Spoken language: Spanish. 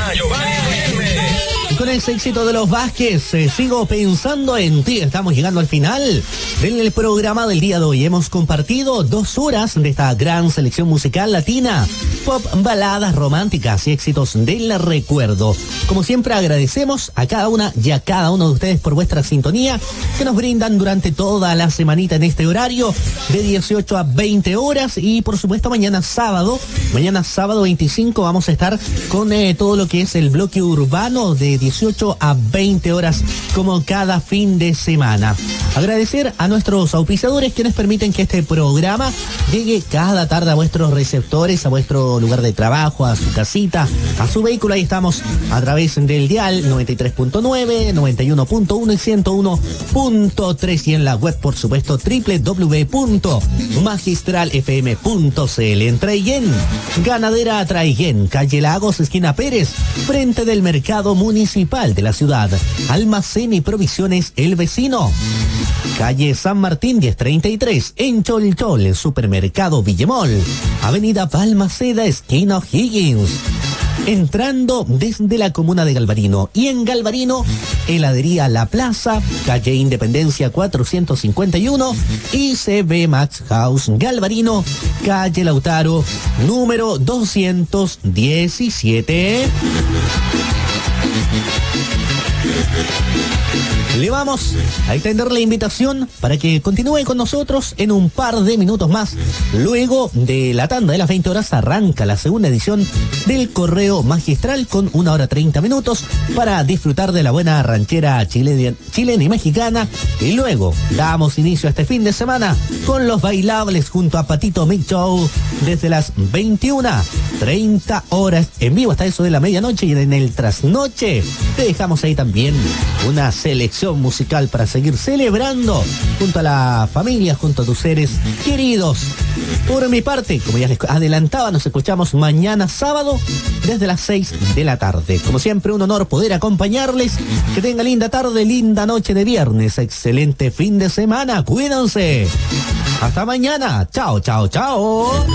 Y con ese éxito de los Vázquez, sigo pensando en ti. Estamos llegando al final del programa del día de hoy. Hemos compartido 2 horas de esta gran selección musical latina, pop, baladas románticas y éxitos del recuerdo. Como siempre, agradecemos a cada una y a cada uno de ustedes por vuestra sintonía que nos brindan durante toda la semanita en este horario de 18 a 20 horas. Y por supuesto, mañana sábado 25, vamos a estar con todo lo que es el bloque urbano de 18 a 20 horas como cada fin de semana. Agradecer a nuestros auspiciadores quienes permiten que este programa llegue cada tarde a vuestros receptores, a vuestro lugar de trabajo, a su casita, a su vehículo. Ahí estamos a través del dial 93.9, 91.1 y 101.3 y en la web, por supuesto, www.magistralfm.cl. En Traiguén, Ganadera Traiguén, calle Lagos, esquina Pérez, frente del mercado municipal de la ciudad. Almacén y provisiones El Vecino, calle San Martín 1033, en Cholchol, supermercado Villemol, avenida Balmaceda, esquina O'Higgins, entrando desde la comuna de Galvarino. Y en Galvarino, heladería La Plaza, calle Independencia 451, y CB Max House Galvarino, calle Lautaro, número 217. Le vamos a extender la invitación para que continúe con nosotros en un par de minutos más. Luego de la tanda de las 20 horas arranca la segunda edición del Correo Magistral con 1 hora 30 minutos para disfrutar de la buena ranchera chilena y mexicana. Y luego damos inicio a este fin de semana con los bailables junto a Patito Mix Show desde las 21:30 horas en vivo hasta eso de la medianoche. Y en el trasnoche te dejamos ahí también una selección musical para seguir celebrando junto a la familia, junto a tus seres queridos. Por mi parte, como ya les adelantaba, nos escuchamos mañana sábado desde las 6 de la tarde. Como siempre, un honor poder acompañarles. Que tengan linda tarde, linda noche de viernes, excelente fin de semana. Cuídense. Hasta mañana. Chao, chao, chao.